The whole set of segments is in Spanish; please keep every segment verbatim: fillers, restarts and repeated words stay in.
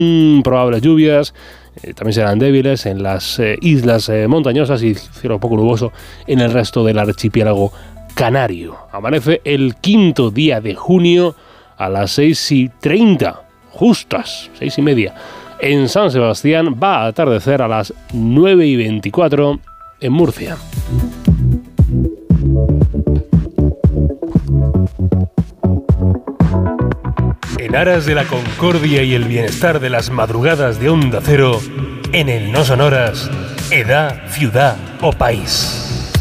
probables lluvias, eh, también serán débiles en las eh, islas eh, montañosas y cielo poco nuboso en el resto del archipiélago canario. Amanece el quinto día de junio a las seis y treinta, justas, seis y media. En San Sebastián va a atardecer a las nueve y veinticuatro en Murcia. En aras de la concordia y el bienestar de las madrugadas de Onda Cero, en el No Sonoras, edad, ciudad o país.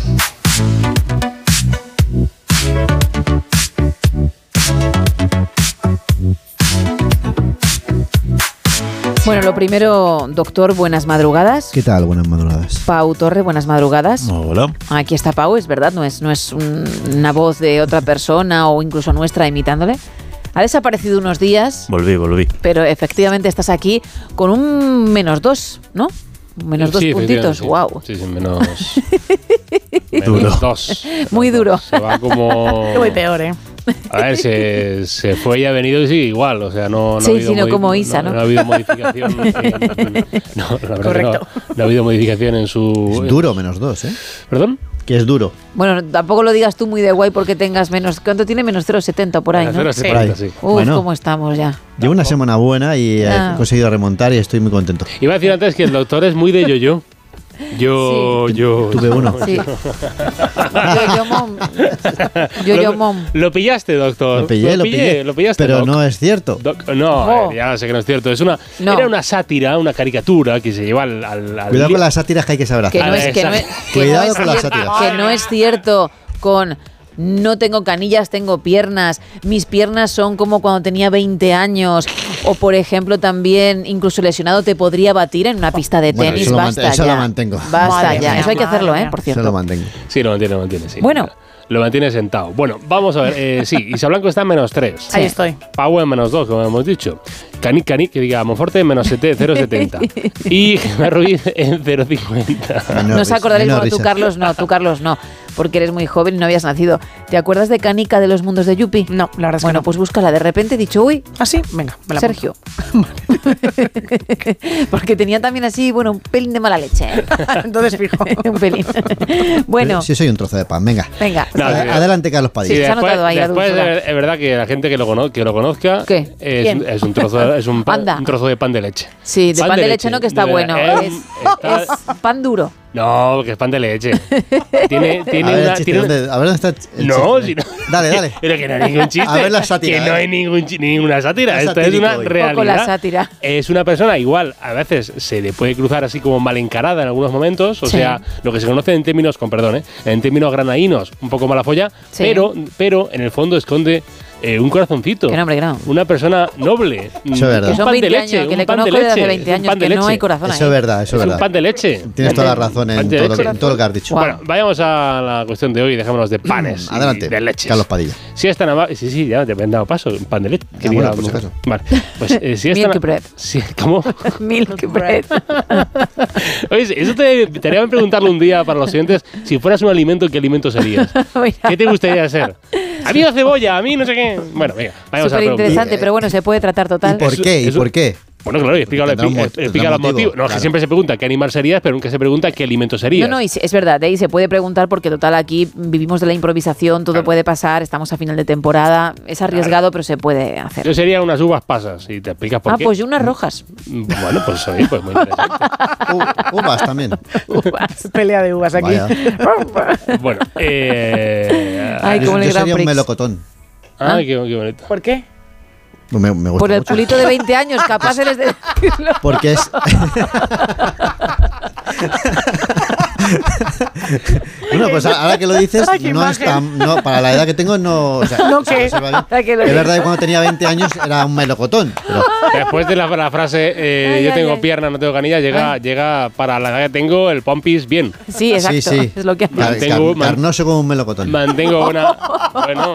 Bueno, lo primero, doctor, buenas madrugadas. ¿Qué tal? Buenas madrugadas. Pau Torre, buenas madrugadas. Hola. Aquí está Pau, es verdad, no es, no es un, una voz de otra persona o incluso nuestra imitándole. Ha desaparecido unos días. Volví, volví. Pero efectivamente estás aquí con un menos dos, ¿no? Menos dos sí, puntitos, sí. Wow. Sí, sí, menos, menos Duro. dos. Muy duro. Se va como... Muy peor, ¿eh? A ver, se, se fue y ha venido y sigue igual, o sea, no, no Sí, ha habido sí, no modi- como Isa, ¿no? No, no ha habido modificación. en, no, la verdad Correcto. que no, no ha habido modificación en su... Es duro menos dos, ¿eh? ¿Perdón? Que es duro. Bueno, tampoco lo digas tú muy de guay porque tengas menos... ¿Cuánto tiene? Menos cero coma setenta por ahí, ¿no? cero coma setenta, sí. Uf, Bueno. ¿cómo estamos ya? Llevo una semana buena y Ah. he conseguido remontar y estoy muy contento. Iba a decir antes que el doctor es muy de yo-yo. Yo, Sí. yo... Tuve uno. Sí. Yo, yo, mom. Yo, yo, Lo- mom. Lo pillaste, doctor. Lo pillé, lo pillé, pillé. Lo pillaste, Pero doc. no es cierto. Doc, no, Oh. eh, ya sé que no es cierto. Es una, No. Era una sátira, una caricatura que se lleva al... al, al Cuidado li- con las sátiras que hay que saber hacer. Que no, Ah, es, que, no es, exacto. que, no Cuidado es con las cier- sátiras. que no es cierto con no tengo canillas, tengo piernas, mis piernas son como cuando tenía veinte años, o por ejemplo también incluso lesionado te podría batir en una pista de Bueno, tenis. eso lo Basta mant- eso ya. lo mantengo. Basta Madre ya, mía, eso hay que madre hacerlo, ¿eh? mía. Por Se cierto. lo mantengo. Sí, lo mantiene, lo mantiene, sí. Bueno. Lo mantiene sentado. Bueno, vamos a ver. Eh, sí, Isa Blanco está en menos tres. Ahí estoy. Pau en menos dos, como hemos dicho. Cani, Cani, que diga Monforte en menos cero coma setenta. Y Gemma Ruiz en cero coma cincuenta. Menos No os risa, acordaréis, menos bueno, tú risa. Carlos no, tú Carlos no, porque eres muy joven y no habías nacido. ¿Te acuerdas de Canica de los mundos de Yupi? No, la verdad es que Bueno, no. pues búscala. De repente he dicho, uy, ¿Ah, sí? Venga, me la Sergio. Porque tenía también así, bueno, un pelín de mala leche. ¿eh? apunto. Entonces, fijo. un pelín. Bueno, Sí, soy un trozo de pan. Venga. venga. No, Ad- sí. Adelante, Carlos Padilla. Sí, se ha notado ahí la después dulzura. es, es verdad que la gente que lo, cono- que lo conozca ¿Qué? Es, ¿Quién? es un trozo, es un, pan- Anda. un trozo de pan de leche. Sí, de pan, de leche, no, que está de bueno. verdad, Es, eh, está- es pan duro. No, que es pan de leche. Tiene, tiene a ver, el una. chiste, tiene una- ¿dónde- a ver dónde está el No, chiste? si no. Dale, dale. Pero que no hay ningún chiste. A ver la sátira, Que no eh. hay ningún, chi- ninguna sátira. Es Esto es satírico una hoy. realidad. Poco la sátira. Es una persona igual, a veces se le puede cruzar así como mal encarada en algunos momentos. O Sí. sea, lo que se conoce en términos, con perdón, ¿eh? en términos granaínos, un poco mala folla. Sí. Pero, pero en el fondo esconde eh, un corazoncito. Que no, hombre, que no. Una persona noble. Eso es verdad. Un Que son pan de veinte leche. años, que un le pan de conozco desde hace leche, veinte un años, pan de que no leche. hay corazón Eso ahí. es verdad, eso Es es un verdad. pan de leche. Tienes toda la razón Pan en de todo, lo que, leche. en todo lo que has dicho. Guau. Bueno, vayamos a la cuestión de hoy, dejémonos de panes. y Adelante, de leches. Carlos Padilla. Si es tan amable. Sí, sí, ya te he dado paso. Un pan de leche. Ah, querida bueno, por si mujer. acaso. Vale. Pues eh, si es Milk tan. bread. Sí, ¿cómo? Milk bread. Oye, eso te, te haría preguntarle un día para los siguientes. Si fueras un alimento, ¿qué alimento serías? Mira. ¿Qué te gustaría ser? A mí la cebolla, a mí no sé qué. Bueno, venga, vayamos a Súper la pregunta. interesante, pero bueno, se puede tratar total. ¿Y por Eso- qué? ¿Y eso- por qué? Bueno, claro, y explica, Tendrá un mo- explica, tendrá los motivo, motivos. No, es que claro. siempre se pregunta qué animal serías, pero nunca se pregunta qué alimento serías. No, no, y se- es verdad, de ahí se puede preguntar porque total aquí vivimos de la improvisación, todo Claro. puede pasar, estamos a final de temporada, es arriesgado, pero se puede hacer. Yo sería unas uvas pasas y te explicas por Ah, qué. pues yo unas rojas. Bueno, pues oye, pues muy interesante. U- uvas también. Uvas. Pelea de uvas aquí. Vaya. Bueno, eh... Ay, Yo, como en el yo Grand sería un Prix. melocotón. Ay, qué, qué bonito. ¿Por qué? Me, me gusta Por el mucho. culito de veinte años, capaz eres de decirlo. Porque es. Bueno, pues ahora que lo dices, Ay, qué no imagen. está. No, para la edad que tengo, no. O sea, ¿No o sea, qué? se vale. Ahora que lo Es dices. verdad que cuando tenía veinte años era un melocotón. Pero Después de la, la frase eh, Ay, yo ay, tengo ay. pierna, no tengo canilla, llega, llega para la edad que tengo el pompis bien. Sí, exacto, sí, sí. es lo que hace. Car- Mantengo- car- man- carnoso como un melocotón. Mantengo una... Bueno,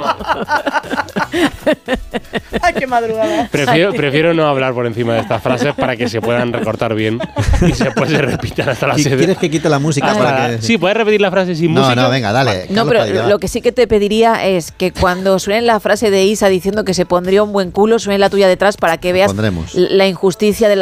Ay, qué madrugada. prefiero, prefiero no hablar por encima de estas frases para que se puedan recortar bien y se, pues, se repitan hasta las ¿Qui- seis. ¿Quieres que quite la música Hasta para la- que.? Sí, puedes repetir la frase sin No, música. no, venga, dale. No, Carlos pero Padilla. lo que sí que te pediría es que cuando suene la frase de Isa diciendo que se pondría un buen culo, suene la tuya detrás para que veas Pondremos. la injusticia de la